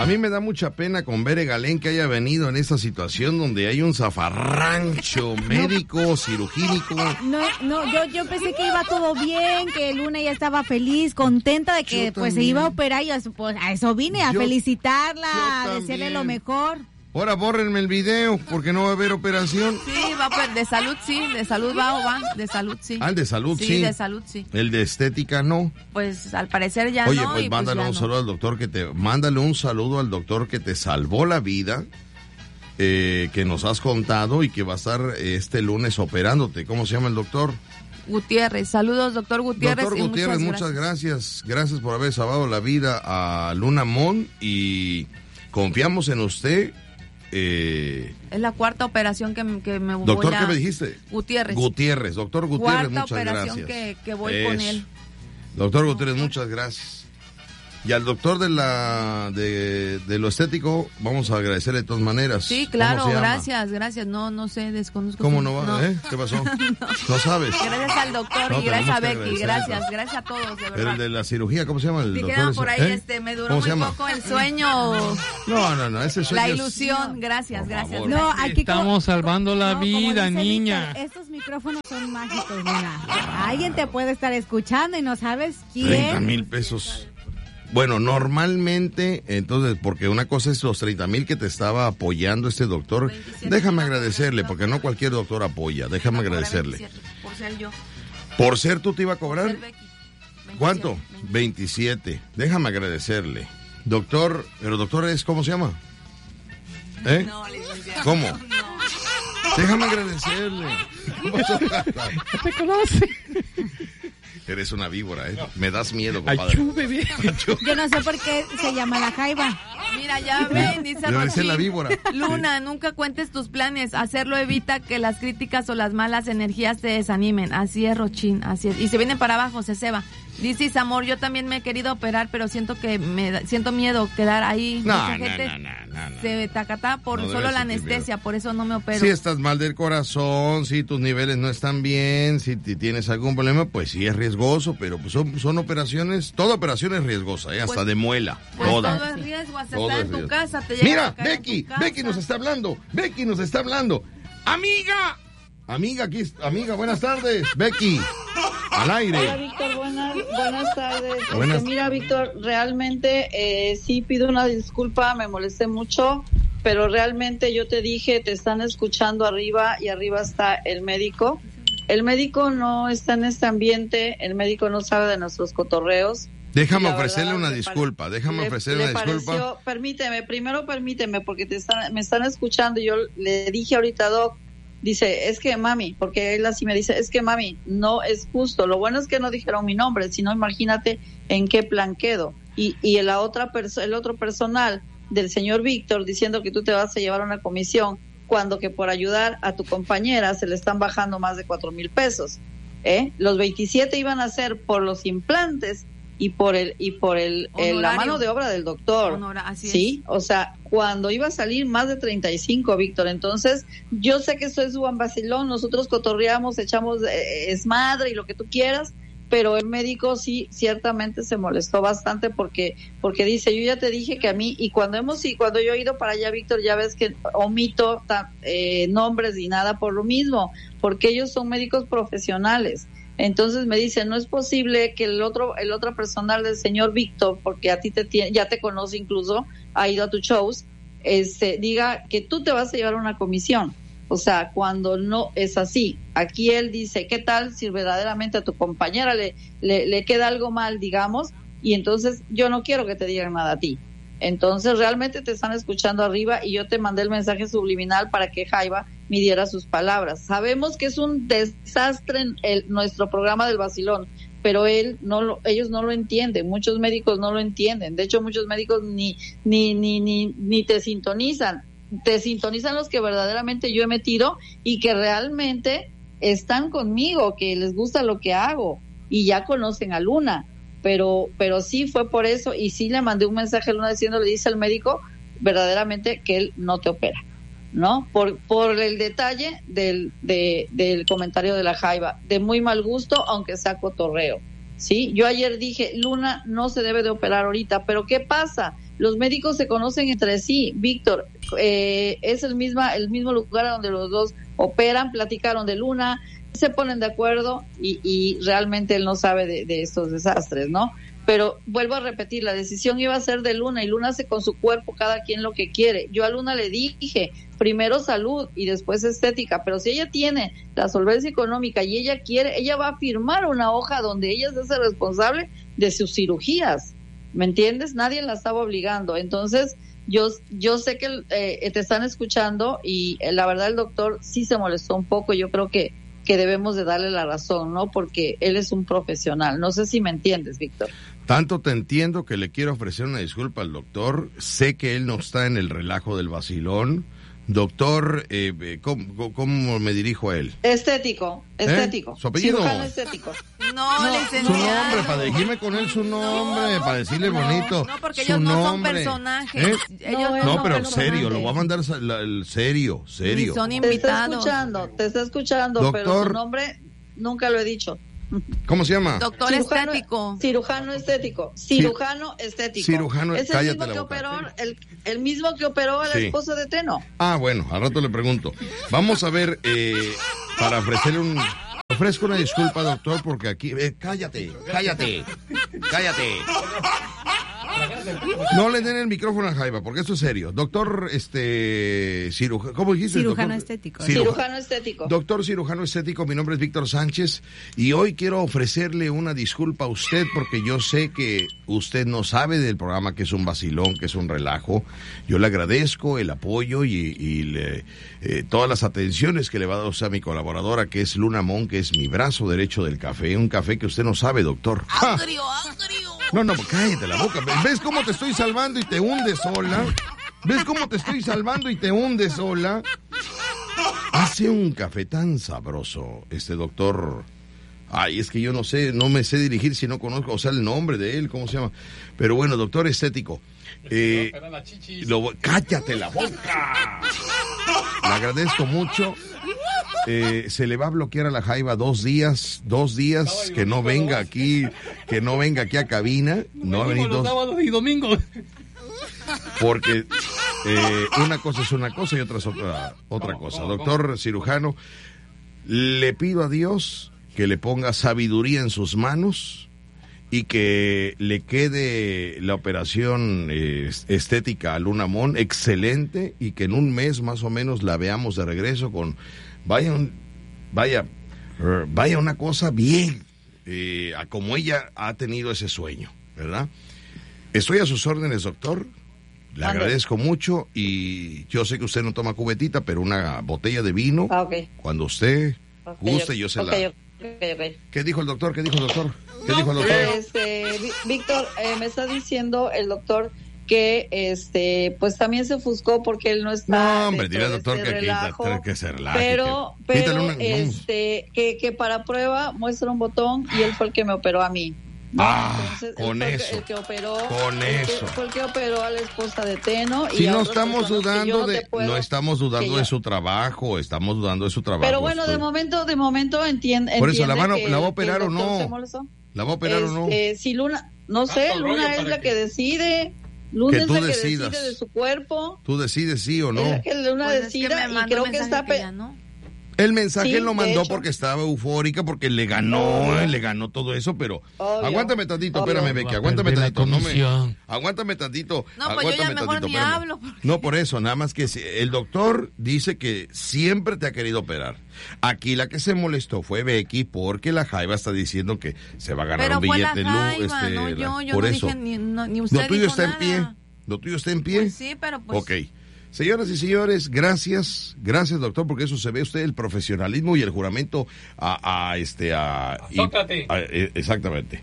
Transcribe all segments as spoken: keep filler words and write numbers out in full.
A mí me da mucha pena con Bere Galén que haya venido en esta situación donde hay un zafarrancho médico, cirugínico. No, no, yo, yo pensé que iba todo bien, que Luna ya estaba feliz, contenta de que pues se iba a operar y pues, a eso vine, a yo, felicitarla, a desearle lo mejor. Ahora bórrenme el video, porque no va a haber operación. Sí, va a de salud, sí, de salud va o va, de salud, sí. Ah, el de salud, sí. Sí, de salud, sí. El de estética, no. Pues al parecer ya Oye, no. pues y mándale pues un no. saludo al doctor que te, mándale un saludo al doctor que te salvó la vida, eh, que nos has contado y que va a estar este lunes operándote. ¿Cómo se llama el doctor? Gutiérrez, saludos, doctor Gutiérrez. Doctor Gutiérrez, muchas, muchas gracias. gracias. Gracias por haber salvado la vida a Luna Mon y confiamos en usted. Eh, es la cuarta operación que, que me voy doctor, a... ¿qué me dijiste? Gutiérrez. Gutiérrez, doctor Gutiérrez, cuarta muchas operación gracias. que, que voy Eso. con él. Doctor Gutiérrez, muchas gracias. Y al doctor de la de, de lo estético, vamos a agradecerle de todas maneras. Sí, claro, gracias, gracias. No, no sé, desconozco. ¿Cómo su... no va? No. ¿Eh? ¿Qué pasó? no. ¿No sabes? Gracias al doctor no, y gracias a Becky, gracias, gracias a todos, de verdad. Pero el de la cirugía, ¿cómo se llama? El Dijeron doctor por ahí, ¿eh? este, me duró muy poco el sueño. No, no, no, ese sueño La ilusión, es... gracias, por gracias. Favor. No, aquí Estamos como, salvando la no, vida, dice niña. Víctor, estos micrófonos son mágicos, mira. Alguien te puede estar escuchando y no sabes quién. treinta mil pesos. Bueno, normalmente, entonces, porque una cosa es los treinta mil que te estaba apoyando este doctor. Déjame agradecerle, porque no cualquier doctor apoya. Déjame agradecerle. Por ser yo. ¿Por ser tú te iba a cobrar? ¿Cuánto? veintisiete. Déjame agradecerle. Doctor, pero doctor es, ¿cómo se llama? ¿Eh? ¿Cómo? Déjame agradecerle. ¿Te conoce? Eres una víbora, ¿eh? Me das miedo, compadre. Achú, bebé. Achú. Yo no sé por qué se llama la jaiba. Mira, ya ven, dice Rochín. la víbora. Luna, nunca cuentes tus planes. Hacerlo evita que las críticas o las malas energías te desanimen. Así es, Rochín, así es. Y se vienen para abajo, se ceba. Dices, amor, yo también me he querido operar, pero siento que me da, siento miedo quedar ahí. No, Mucha no, gente no, no, no, se tacata por no solo la anestesia, miedo. Por eso no me opero. Si estás mal del corazón, si tus niveles no están bien, si tienes algún problema, pues sí es riesgoso, pero pues son, son operaciones, toda operación es riesgosa, ¿eh? Hasta pues, de muela, pues toda. Todo es riesgo, hasta todo estar es en tu riesgo. casa. Te llega Mira, a caer Becky, en tu casa. Becky nos está hablando, Becky nos está hablando. Amiga, amiga, aquí, amiga, buenas tardes, Becky. Al aire. Hola, Víctor, buenas, buenas tardes. Buenas. Este, mira, Víctor, realmente eh, sí pido una disculpa, me molesté mucho, pero realmente yo te dije, te están escuchando arriba y arriba está el médico. El médico no está en este ambiente, el médico no sabe de nuestros cotorreos. Déjame La ofrecerle verdad, una le disculpa, pare- déjame le- ofrecerle le una disculpa. pareció- permíteme, primero permíteme, porque te están, me están escuchando y yo le dije ahorita, Doc, dice, es que mami, porque él así me dice, es que mami, no es justo. Lo bueno es que no dijeron mi nombre, sino imagínate en qué plan quedo. Y, y la otra perso- el otro personal del señor Víctor diciendo que tú te vas a llevar una comisión, cuando que por ayudar a tu compañera se le están bajando más de cuatro mil pesos. ¿eh? Los veintisiete iban a ser por los implantes y por el y por el, el la mano de obra del doctor. Honora, así sí, es. o sea, cuando iba a salir más de treinta y cinco, Víctor. Entonces, yo sé que eso es Juan Vacilón, nosotros cotorreamos, echamos eh, esmadre y lo que tú quieras, pero el médico sí ciertamente se molestó bastante porque porque dice, yo ya te dije que a mí, y cuando hemos y cuando yo he ido para allá, Víctor, ya ves que omito ta, eh, nombres ni nada por lo mismo, porque ellos son médicos profesionales. Entonces me dice, no es posible que el otro el otro personal del señor Víctor, porque a ti te tiene, ya te conoce incluso, ha ido a tus shows, este, diga que tú te vas a llevar una comisión. O sea, cuando no es así. Aquí él dice, ¿qué tal si verdaderamente a tu compañera le, le, le queda algo mal, digamos? Y entonces yo no quiero que te digan nada a ti. Entonces realmente te están escuchando arriba y yo te mandé el mensaje subliminal para que Jaiba midiera sus palabras. Sabemos que es un desastre en el, nuestro programa del vacilón, pero él no lo, ellos no lo entienden, muchos médicos no lo entienden. De hecho, muchos médicos ni ni ni ni, ni te sintonizan. Te sintonizan los que verdaderamente yo he metido y que realmente están conmigo, que les gusta lo que hago y ya conocen a Luna, pero pero sí fue por eso y sí le mandé un mensaje a Luna diciendo, le dice al médico verdaderamente que él no te opera, ¿no? Por por el detalle del de, del comentario de la Jaiba, de muy mal gusto, aunque sea cotorreo. ¿sí? Yo ayer dije, Luna no se debe de operar ahorita, pero ¿qué pasa? Los médicos se conocen entre sí, Víctor, eh, es el, misma, el mismo lugar donde los dos operan, platicaron de Luna, se ponen de acuerdo y, y realmente él no sabe de, de estos desastres, ¿no? Pero vuelvo a repetir, la decisión iba a ser de Luna y Luna hace con su cuerpo cada quien lo que quiere. Yo a Luna le dije, primero salud y después estética, pero si ella tiene la solvencia económica y ella quiere, ella va a firmar una hoja donde ella se hace responsable de sus cirugías, ¿me entiendes? Nadie la estaba obligando. Entonces, yo yo sé que eh, te están escuchando y eh, la verdad el doctor sí se molestó un poco. Yo creo que que debemos de darle la razón, ¿no? Porque él es un profesional. No sé si me entiendes, Víctor. Tanto te entiendo que le quiero ofrecer una disculpa al doctor. Sé que él no está en el relajo del vacilón. Doctor, eh, ¿cómo, ¿cómo me dirijo a él? Estético, estético. ¿Eh? ¿Su apellido? Cirujano estético. No, No, licenciado. Su nombre, para dirigirme con él su nombre, para decirle No, bonito. no, porque su ellos no son nombre. personajes. ¿Eh? Ellos No, no, él No, no, pero él no serio, mande. lo voy a mandar sa- la- el serio, serio. Ni son Te está invitados. escuchando, te está escuchando, pero Doctor. su nombre nunca lo he dicho. ¿Cómo se llama? Doctor Cirujano- estético. Cirujano estético. Cirujano estético. Cirujano- es el cállate mismo la que boca. operó, el, el mismo que operó a la Sí. esposa de Teno. Ah, bueno, al rato le pregunto. Vamos a ver, eh, para ofrecerle un... Ofrezco una disculpa, doctor, porque aquí... eh, cállate, cállate, cállate. No le den el micrófono a Jaiba, porque esto es serio. Doctor, este... Cirujano... ¿Cómo dijiste? Cirujano doctor? estético. Ciruja- Cirujano estético. Doctor cirujano estético, mi nombre es Víctor Sánchez y hoy quiero ofrecerle una disculpa a usted porque yo sé que usted no sabe del programa, que es un vacilón, que es un relajo. Yo le agradezco el apoyo y, y le, eh, todas las atenciones que le va a dar usted a mi colaboradora, que es Luna Mon, que es mi brazo derecho del café, un café que usted no sabe, doctor. ¡Ja! Agrio, agrio. No, no, cállate la boca. ¿Ves cómo te estoy salvando y te hundes sola? ¿Ves cómo te estoy salvando y te hundes sola? Hace un café tan sabroso, este doctor. Ay, es que yo no sé, no me sé dirigir si no conozco, o sea, el nombre de él, ¿cómo se llama? Pero bueno, doctor estético. Eh, lo, cállate la boca. Le agradezco mucho. Eh, se le va a bloquear a la Jaiba dos días, dos días, que no venga aquí, que no venga aquí a cabina. No va a venir los dos, sábados y domingos. porque eh, una cosa es una cosa y otra es otra, otra cosa. Doctor cirujano, le pido a Dios que le ponga sabiduría en sus manos y que le quede la operación eh, estética a Luna Mon excelente y que en un mes más o menos la veamos de regreso con, vaya, un, vaya, er, vaya una cosa bien, eh, a como ella ha tenido ese sueño, ¿verdad? Estoy a sus órdenes, doctor. Le Mande. agradezco mucho y yo sé que usted no toma cubetita, pero una botella de vino, Ah, ok. cuando usted Ok, guste, ok, yo se ok, la... ok, ok. ¿Qué dijo el doctor? ¿Qué dijo el doctor? ¿Qué dijo el doctor? Este, Ví- Víctor, eh, me está diciendo el doctor que este pues también se ofuscó porque él no está No, hombre, dentro dile al de doctor este que aquí relajo, tiene que ser relaje, pero que- quítale pero una- no. este que, que para prueba muestra un botón y él fue el que me operó a mí, ¿no? Ah, Entonces, él con fue el que- eso. el que operó Con el que- eso. fue el que operó a la esposa de Teno y Si a no otras estamos personas que yo dudando no de, te puedo- no estamos dudando que de yo- su trabajo, estamos dudando de su trabajo. pero bueno, de Estoy- momento de momento entiende Por eso, ¿la entiende van a- que la va a el- que operar el o doctor no? se molestó. ¿La va a operar o no? Este, si Luna, no sé, Tanto rollo Luna es para la que- que decide. Luna Que es tú la que decidas. decide de su cuerpo. Tú decides sí o no. Es la que Luna Pues es que decida me y mandó creo un que mensaje está... pe- ya no. El mensaje Sí, él lo de mandó hecho. porque estaba eufórica, porque le ganó, Obvio. eh, le ganó todo eso, pero Obvio. aguántame tantito, Obvio. espérame, Becky, Va a aguántame perder la tantito, no me, comisión. aguántame tantito, No, pues yo ya aguántame mejor tantito, ni espérame. hablo, porque- No, por eso, nada más que si- el doctor dice que siempre te ha querido operar. Aquí la que se molestó fue Becky porque la Jaiba está diciendo que se va a ganar Pero un fue la billete, Lu, Jaiba, este, no la- yo, yo por no eso. dije ni, no, ni usted Lo tuyo dijo está nada. en pie, lo tuyo está en pie. Pues sí, pero pues... Ok. Señoras y señores, gracias, gracias doctor, porque eso se ve usted, el profesionalismo y el juramento a, a este, a... A Sócrates. y- a- e- exactamente.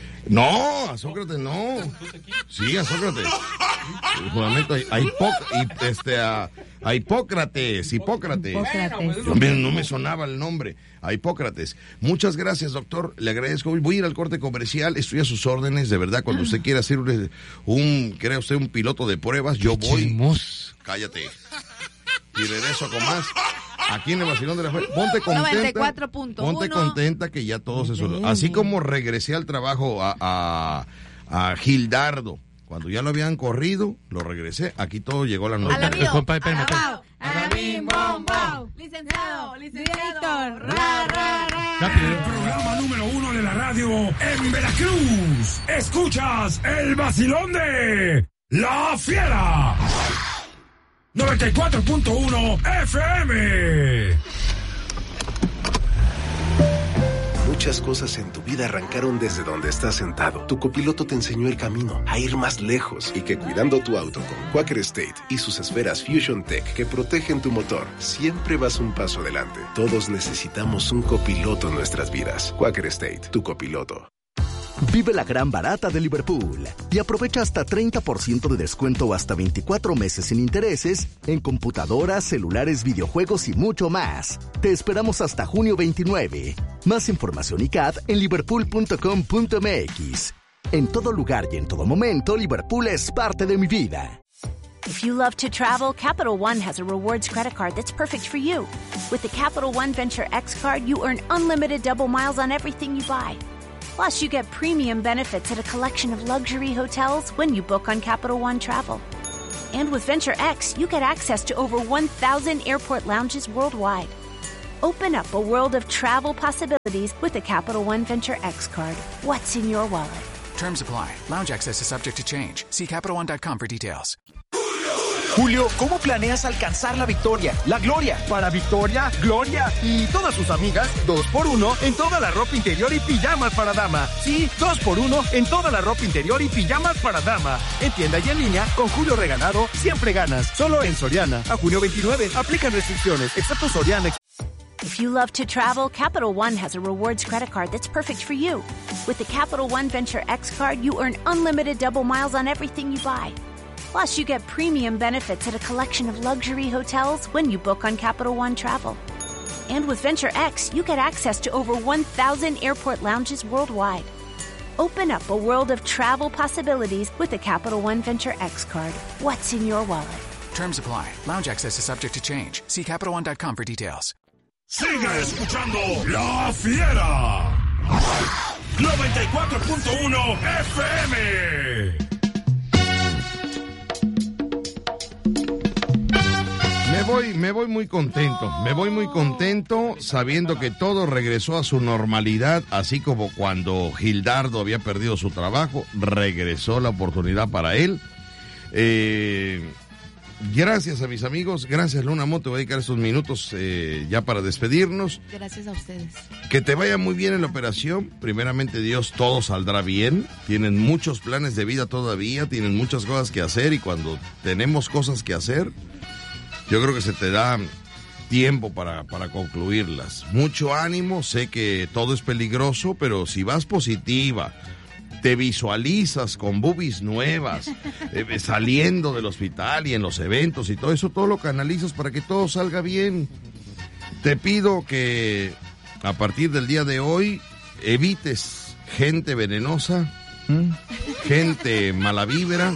No, a Sócrates no. Sí, a Sócrates. El juramento a, a, Hipoc- y, este, a, a Hipócrates, Hipócrates. Hipócrates. Yo me- no me sonaba el nombre, a Hipócrates. Muchas gracias, doctor, le agradezco. Voy a ir al corte comercial, estoy a sus órdenes, de verdad, cuando usted quiera hacer un, un crea usted un piloto de pruebas, yo voy. Chismos. Cállate. Y regreso con más aquí en el vacilón de la Feria. Ponte contenta. noventa y cuatro punto uno. Ponte contenta que ya todo se solucionó. Así como regresé al trabajo a, a, a Gildardo. Cuando ya lo habían corrido, lo regresé. Aquí todo llegó a la noche. Alabao, alabim, bom, bom. Licenciado, licenciado. Ra, ra, ra. El programa número uno de la radio en Veracruz. Escuchas el vacilón de La Fiera. noventa y cuatro punto uno F M. Muchas cosas en tu vida arrancaron desde donde estás sentado. Tu copiloto te enseñó el camino a ir más lejos y que cuidando tu auto con Quaker State y sus esferas Fusion Tech que protegen tu motor, siempre vas un paso adelante. Todos necesitamos un copiloto en nuestras vidas. Quaker State, tu copiloto. Vive la gran barata de Liverpool y aprovecha hasta treinta por ciento de descuento o hasta veinticuatro meses sin intereses en computadoras, celulares, videojuegos y mucho más. Te esperamos hasta junio veintinueve. Más información y C A D en liverpool punto com punto m x. En todo lugar y en todo momento, Liverpool es parte de mi vida. If you love to travel, Capital One has a rewards credit card that's perfect for you. With the Capital One Venture X card, you earn unlimited double miles on everything you buy. Plus, you get premium benefits at a collection of luxury hotels when you book on Capital One Travel. And with Venture X, you get access to over one thousand airport lounges worldwide. Open up a world of travel possibilities with the Capital One Venture X card. What's in your wallet? Terms apply. Lounge access is subject to change. See Capital One dot com for details. Julio, ¿cómo planeas alcanzar la victoria, la gloria? Para Victoria, Gloria y todas sus amigas, dos por uno en toda la ropa interior y pijamas para dama. Sí, dos por uno en toda la ropa interior y pijamas para dama. En tienda y en línea, con Julio Regalado, siempre ganas. Solo en Soriana. A junio veintinueve, aplican restricciones, excepto Soriana. If you love to travel, Capital One has a rewards credit card that's perfect for you. With the Capital One Venture X card, you earn unlimited double miles on everything you buy. Plus, you get premium benefits at a collection of luxury hotels when you book on Capital One Travel. And with Venture X, you get access to over one thousand airport lounges worldwide. Open up a world of travel possibilities with the Capital One Venture X card. What's in your wallet? Terms apply. Lounge access is subject to change. See Capital One dot com for details. Sigue escuchando La Fiera. noventa y cuatro punto uno F M. Me voy, me voy muy contento, me voy muy contento sabiendo que todo regresó a su normalidad, así como cuando Gildardo había perdido su trabajo, regresó la oportunidad para él. Eh, gracias a mis amigos, gracias Luna Mo, te voy a dedicar estos minutos eh, ya para despedirnos. Gracias a ustedes. Que te vaya muy bien en la operación, primeramente Dios, todo saldrá bien, tienen muchos planes de vida todavía, tienen muchas cosas que hacer y cuando tenemos cosas que hacer, yo creo que se te da tiempo para, para concluirlas. Mucho ánimo, sé que todo es peligroso, pero si vas positiva, te visualizas con boobies nuevas, eh, saliendo del hospital y en los eventos y todo eso, todo lo canalizas para que todo salga bien. Te pido que a partir del día de hoy evites gente venenosa, ¿m? gente mala vibra.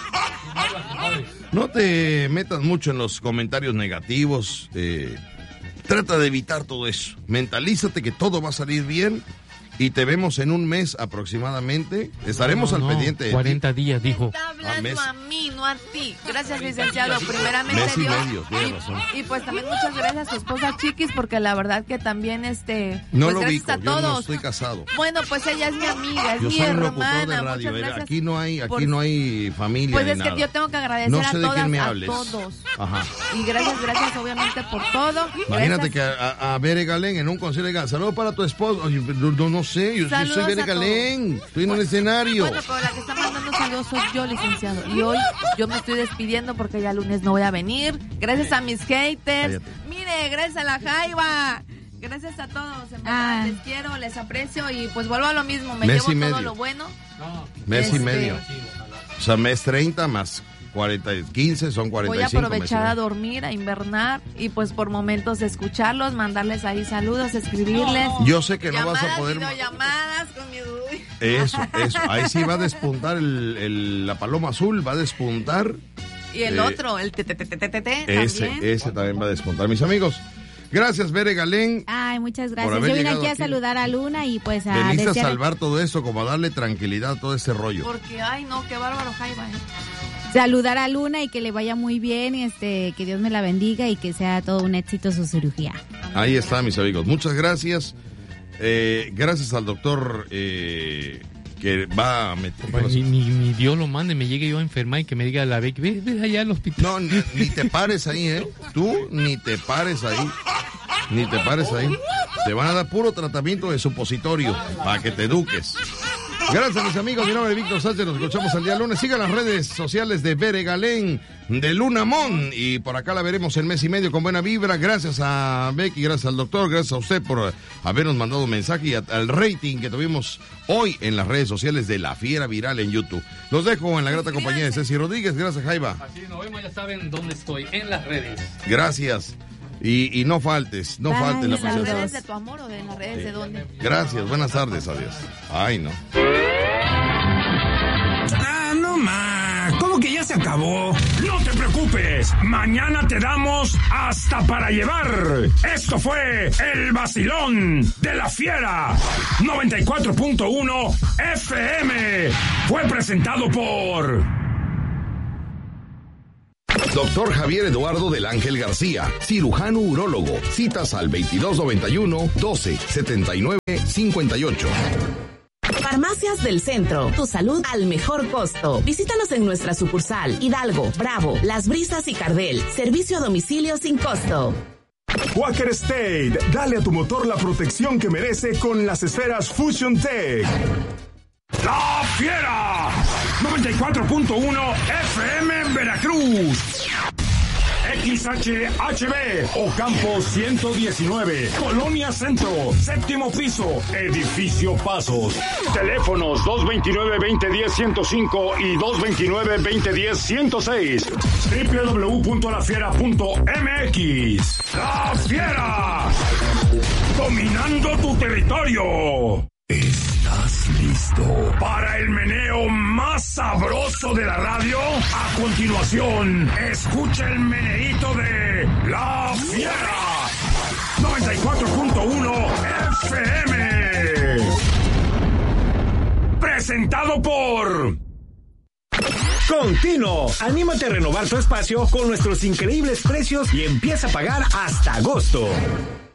No te metas mucho en los comentarios negativos. Eh, trata de evitar todo eso. Mentalízate que todo va a salir bien y te vemos en un mes aproximadamente. Estaremos no, no, al pendiente de cuarenta ti. días, dijo. Está hablando a, a mí, no a ti. Gracias, licenciado. Primeramente, mes y Dios. medio, tiene razón. Y, y pues también muchas gracias a su esposa Chiquis, porque la verdad que también, este... No pues, lo gracias ubico, a todos. yo no estoy casado. Bueno, pues ella es mi amiga, es yo mi soy un hermana. locutor de radio. Muchas gracias. Aquí no hay, aquí por... no hay familia Pues ni es nada. que yo tengo que agradecer no sé a de todas, quién me a hables. todos. Ajá. Y gracias, gracias obviamente por todo. Imagínate gracias. que a, a Bere Galén en un concierto diga, saludos para tu esposo. Oye, no, no, no sé, yo, yo soy Bere Galén, estoy en un escenario. Bueno, pero la que está mandando saludos soy yo, licenciado. Y hoy yo me estoy despidiendo porque ya lunes no voy a venir. Gracias a mis haters. Cállate. Mire, gracias a la Jaiba. Gracias a todos, en verdad, ah. les quiero, les aprecio y pues vuelvo a lo mismo, me mes llevo todo lo bueno. No, mes este... y medio. O sea, mes treinta más cuarenta, quince son cuarenta y cinco. Voy a aprovechar a dormir, a invernar y pues por momentos de escucharlos, mandarles ahí saludos, escribirles. Yo sé que no llamadas, vas a poder. Llamadas con mi... Eso, eso. Ahí sí va a despuntar el, el, la paloma azul, va a despuntar. Y el eh, otro, el te te te te te te ese, también. Ese también va a despuntar. Mis amigos, Gracias, Bere Galén. Ay, muchas gracias. Yo vine aquí a aquí. saludar a Luna y pues a Veniste desear... a salvar todo eso, como a darle tranquilidad a todo ese rollo. Porque, ay, no, qué bárbaro, Jaiba, ¿eh? Saludar a Luna y que le vaya muy bien, y este, que Dios me la bendiga y que sea todo un éxito su cirugía. Ahí está, mis amigos. Muchas gracias. Eh, gracias al doctor eh, que va a meter... Pues, ni, ni, ni Dios lo mande, me llegue yo a enfermar y que me diga la Becky, ve, ve allá al hospital. No, ni, ni te pares ahí, ¿eh? Tú ni te pares ahí. Ni te pares ahí. Te van a dar puro tratamiento de supositorio para que te eduques. Gracias, mis amigos. Mi nombre es Víctor Sánchez. Nos escuchamos el día lunes. Sigan las redes sociales de Bere Galén, de Lunamón. Y por acá la veremos el mes y medio con buena vibra. Gracias a Becky, gracias al doctor, gracias a usted por habernos mandado un mensaje y al rating que tuvimos hoy en las redes sociales de La Fiera Viral en YouTube. Los dejo en la grata compañía de Ceci Rodríguez. Gracias, Jaiba. Así nos vemos, ya saben dónde estoy, en las redes. Gracias. Y, y no faltes, no Bye, faltes la ¿En las presencia. redes de tu amor o de en las redes sí. de dónde? Gracias, buenas tardes, adiós. Ay, no. Ah, no más. ¿Cómo que ya se acabó? No te preocupes, mañana te damos hasta para llevar. Esto fue El Vacilón de La Fiera noventa y cuatro punto uno F M. Fue presentado por... Doctor Javier Eduardo del Ángel García, cirujano urólogo. Citas al veintidós noventa y uno, doce, setenta y nueve, cincuenta y ocho. Farmacias del Centro, tu salud al mejor costo. Visítanos en nuestra sucursal Hidalgo, Bravo, Las Brisas y Cardel. Servicio a domicilio sin costo. Quaker State, dale a tu motor la protección que merece con las esferas Fusion Tech. La Fiera noventa y cuatro punto uno F M en Veracruz. X H H B Ocampo ciento diecinueve, Colonia Centro, séptimo piso, Edificio Pasos. Teléfonos dos dos nueve, veinte diez, ciento cinco y dos dos nueve, veinte diez, ciento seis. doble u doble u doble u punto la fiera punto m x. La Fiera, dominando tu territorio. ¿Estás listo para el meneo más sabroso de la radio? A continuación, escucha el meneíto de La Fiera noventa y cuatro punto uno F M. Presentado por... Continuo, anímate a renovar tu espacio con nuestros increíbles precios y empieza a pagar hasta agosto.